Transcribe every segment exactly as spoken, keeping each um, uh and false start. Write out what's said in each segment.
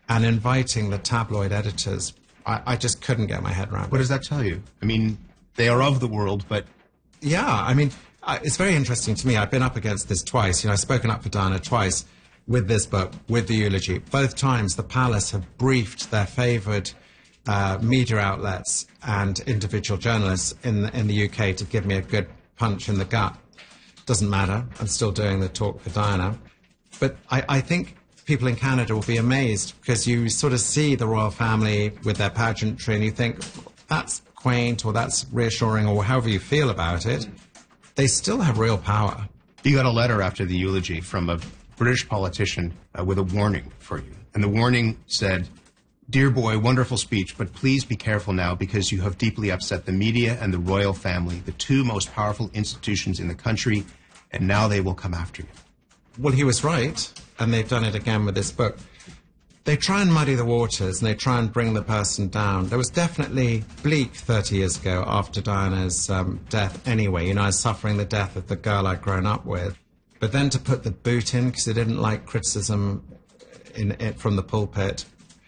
and inviting the tabloid editors. I, I just couldn't get my head around it. What does that tell you? I mean, they are of the world, but... Yeah, I mean, uh, it's very interesting to me. I've been up against this twice. You know, I've spoken up for Diana twice with this book, with the eulogy. Both times the palace have briefed their favoured uh, media outlets and individual journalists in the, in the U K to give me a good punch in the gut. Doesn't matter. I'm still doing the talk for Diana. But I, I think people in Canada will be amazed because you sort of see the royal family with their pageantry and you think, that's quaint or that's reassuring or however you feel about it. They still have real power. You got a letter after the eulogy from a British politician uh, with a warning for you. And the warning said, "Dear boy, wonderful speech, but please be careful now because you have deeply upset the media and the royal family, the two most powerful institutions in the country, and now they will come after you." Well, he was right, and they've done it again with this book. They try and muddy the waters, and they try and bring the person down. There was definitely bleak thirty years ago after Diana's um, death anyway. You know, I was suffering the death of the girl I'd grown up with. But then to put the boot in, because they didn't like criticism in it from the pulpit,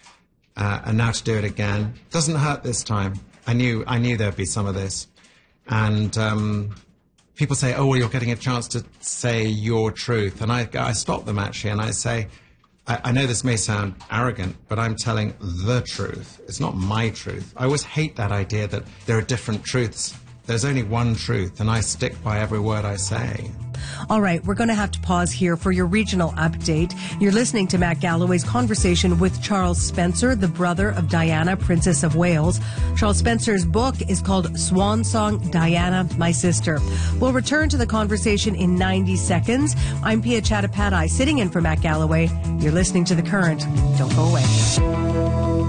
uh, and now to do it again, doesn't hurt this time. I knew, I knew there'd be some of this. And... Um, people say, oh, well, you're getting a chance to say your truth. And I, I stop them, actually, and I say, I, I know this may sound arrogant, but I'm telling the truth. It's not my truth. I always hate that idea that there are different truths. There's only one truth, and I stick by every word I say. All right, we're going to have to pause here for your regional update. You're listening to Matt Galloway's conversation with Charles Spencer, the brother of Diana, Princess of Wales. Charles Spencer's book is called Swan Song, Diana, My Sister. We'll return to the conversation in ninety seconds. I'm Pia Chattopadhyay, sitting in for Matt Galloway. You're listening to The Current. Don't go away.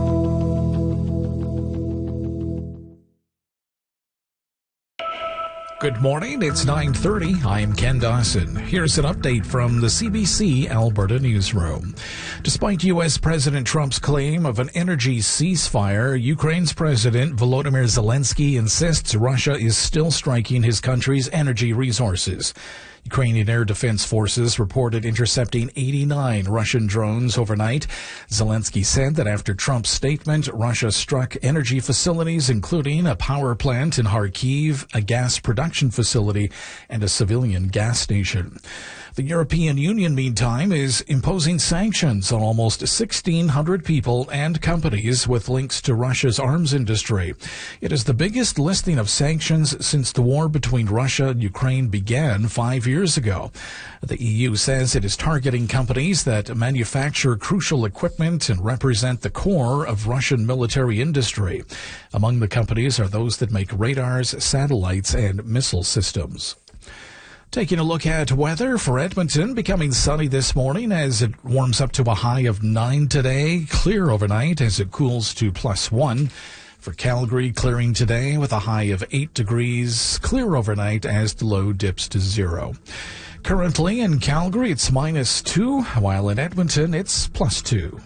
Good morning, it's nine thirty. I'm Ken Dawson. Here's an update from the C B C Alberta newsroom. Despite U S President Trump's claim of an energy ceasefire, Ukraine's President Volodymyr Zelensky insists Russia is still striking his country's energy resources. Ukrainian Air Defense Forces reported intercepting eighty-nine Russian drones overnight. Zelensky said that after Trump's statement, Russia struck energy facilities, including a power plant in Kharkiv, a gas production facility, and a civilian gas station. The European Union, meantime, is imposing sanctions on almost sixteen hundred people and companies with links to Russia's arms industry. It is the biggest listing of sanctions since the war between Russia and Ukraine began five years ago. The E U says it is targeting companies that manufacture crucial equipment and represent the core of Russian military industry. Among the companies are those that make radars, satellites, and missile systems. Taking a look at weather for Edmonton, becoming sunny this morning as it warms up to a high of nine today. Clear overnight as it cools to plus one. For Calgary, clearing today with a high of eight degrees. Clear overnight as the low dips to zero. Currently in Calgary, it's minus two, while in Edmonton, it's plus two.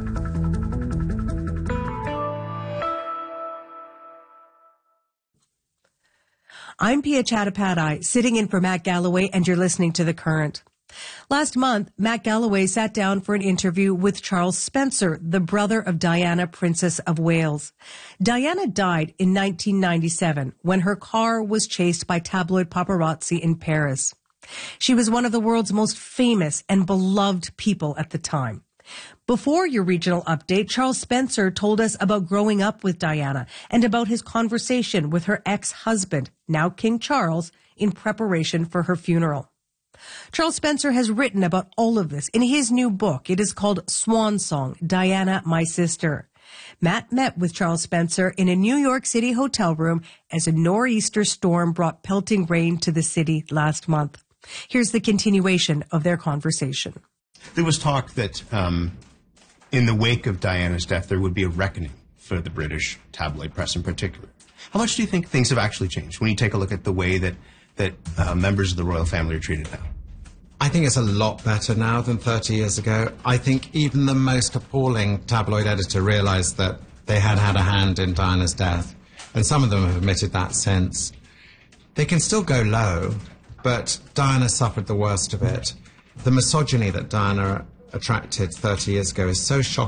I'm Pia Chattopadhyay, sitting in for Matt Galloway, and you're listening to The Current. Last month, Matt Galloway sat down for an interview with Charles Spencer, the brother of Diana, Princess of Wales. Diana died in nineteen ninety-seven when her car was chased by tabloid paparazzi in Paris. She was one of the world's most famous and beloved people at the time. Before your regional update, Charles Spencer told us about growing up with Diana and about his conversation with her ex-husband, now King Charles, in preparation for her funeral. Charles Spencer has written about all of this in his new book. It is called Swan Song, Diana, My Sister. Matt met with Charles Spencer in a New York City hotel room as a nor'easter storm brought pelting rain to the city last month. Here's the continuation of their conversation. There was talk that um, in the wake of Diana's death, there would be a reckoning for the British tabloid press in particular. How much do you think things have actually changed when you take a look at the way that, that uh, members of the royal family are treated now? I think it's a lot better now than thirty years ago. I think even the most appalling tabloid editor realized that they had had a hand in Diana's death, and some of them have admitted that since. They can still go low, but Diana suffered the worst of it. The misogyny that Diana attracted thirty years ago is so shocking.